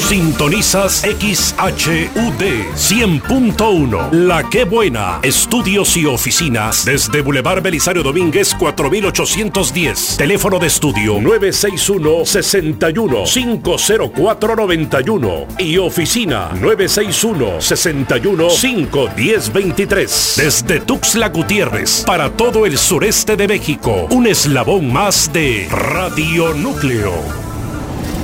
Sintonizas XHUD 100.1. La Qué Buena. Estudios y oficinas desde Boulevard Belisario Domínguez 4810. Teléfono de estudio 961-61-50491 y oficina 961-61-51023. Desde Tuxtla Gutiérrez para todo el sureste de México, un eslabón más de Radio Núcleo.